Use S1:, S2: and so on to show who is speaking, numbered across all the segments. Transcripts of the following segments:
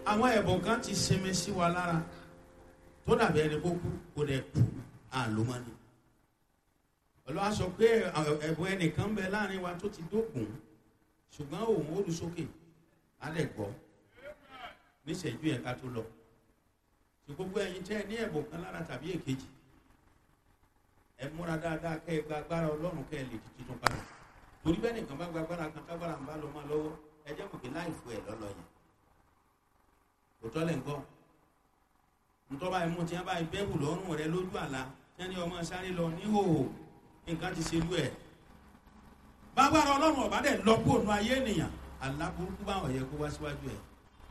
S1: àwọn ẹ̀bùn kan ti sinmi sí wa lára tó dàbí ẹni kó kú kó dẹ̀ kú àlómọ́ni. Ọlọ́run sọ pé ẹ̀bùn ẹnìkan ń bẹ láàrin wa tó ti dókun ṣùgbọ́n òun ó lu sókè á lẹ̀ gbọ́ níṣẹ́jú yẹn ká tó lọ. Ṣé gbogbo ẹ̀yin tẹ́ ẹ ní ẹ̀bùn kan lára tàbí èkejì ẹ múra dáadáa kẹ́ ẹ gba agbára Ọlọ́run kẹ́ ẹ lè di tuntun padà. Torí bẹ́ẹ̀ nìkan bá gba agbára kan tágbára ń bá lọ máa lọ́wọ́ ẹ jẹ́ mọ̀ pé láì fún ẹ lọ́lọ́ yẹn. Òótọ́ lẹ̀ ń gbọ́. Ntọ́ báyìí mú tí wọ́n báyìí bẹ́ẹ̀bù lọ́rùn rẹ lójú àlá tí wọ́n ní ọmọ sáré lọ níhòòhò nǹkan ti ṣe lú ẹ̀. Bágbára Ọlọ́run ọ̀bá dẹ̀ lọ́pọ̀ ònú ayé ènìyàn aláburúkú bá ọ̀yẹ́ kó wá síwájú ẹ̀.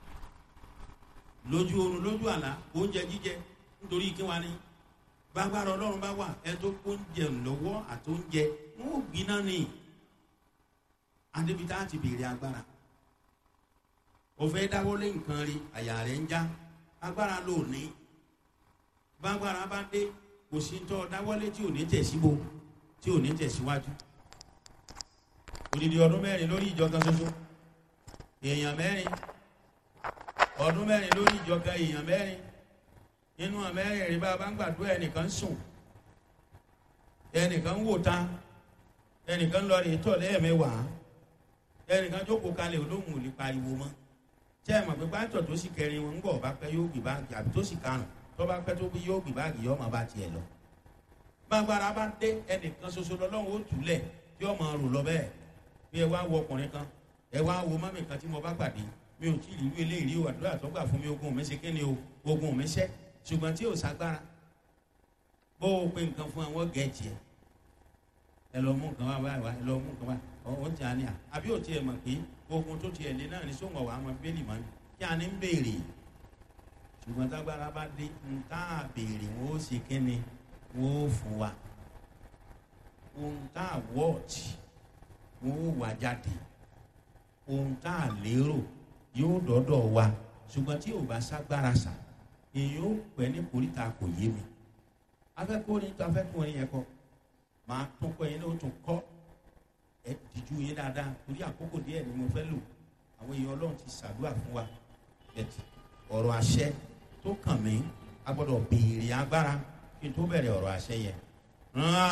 S1: Lójú oorun lójú àlá oúnjẹ jíjẹ nítorí kí wá ní. Bágbára Ọlọ́run bá wà ẹ tó oúnjẹ lọ́wọ́ àtóúnjẹ wọn ò gbiná ni. Adébítà ti béèrè agbára. Ó fẹ́ dáwọ́lé nǹkan rí àyà rẹ̀ ń já agbára ló ní. Bágbára bá dé kò sí tọ́ dáwọ́lé tí ò ní tẹ̀síbo tí ò ní tẹ̀síwájú. Odidi ọdún 4 lórí ìjọ kan ṣoṣo èèyàn 4 ọdún 4 lórí ìjọ kan èèyàn 4 nínú àmẹ́rin rí bá a bá ń gbàdúrà ẹnìkan sùn ẹnìkan ń wò ta ẹnìkan lọ rí tọ̀ lẹ́ẹ̀mẹ́wàá ẹnìkan jókòó kalẹ̀ olóhùn ò lè pariwo mọ́. Ṣé ẹ mọ̀ pé pásítọ̀ tó sì kẹrin wọn ń bọ̀ bá pẹ́ yóò gbé báàgì àbí tó sì karùn tó bá pẹ́ tó bí yóò gbé báàgì yóò máa bá tiẹ̀ lọ. Bágbára bá dé ẹnìkan ṣoṣo lọ́lọ́run ó túlẹ̀ tí ó máa rò lọ bẹ́ẹ̀. Bí ẹ wá wo ọkùnrin kan ẹ wá wo mọ́mì kan tí mo bá pàdé mi ò tí ì rí ìwé eléyìí o àdúrà tó gbà fún mi ogun mi ṣe kí ni o ogun mi ṣẹ́ ṣùgbọ́n tí ò ságbára bó o pe nǹkan fún àwọn gẹ̀ẹ́jì ẹ lọ mú nǹkan wá wá ẹ lọ mú nǹkan wá ọ̀hún ti àní à àbí ò tiẹ̀ mọ̀ pé ogun tó tiẹ̀ lé náà ní sóńgọ̀ wà á mọ bẹ́ẹ̀lì mọ́ ni kí a ní ń béèrè ṣùgbọ́n tágbára bá dé ń tá a béèrè wọn ó ṣe kí ni wọn ó fún wa ohun tá a wọ́ọ̀tì wọn ó wà jáde ohun tá a lérò yóò dọ́dọ̀ wa ṣùgbọ́n tí ò bá ságbára sà èyí ó pẹ́ ní koríta kò yé mi afẹ́kùnrin yẹn kọ́ máa tún kọ́ yẹn ní o tún kọ́ ẹ dìjú yín dáadáa torí àkókò díẹ̀ ni mo fẹ́ lò àwọn èèyàn Ọlọ́run ti ṣàdúrà fún wa ọ̀rọ̀ àṣẹ tó kàn mí a gbọ́dọ̀ béèrè agbára kí n tó bẹ̀rẹ̀ ọ̀rọ̀ àṣẹ yẹn.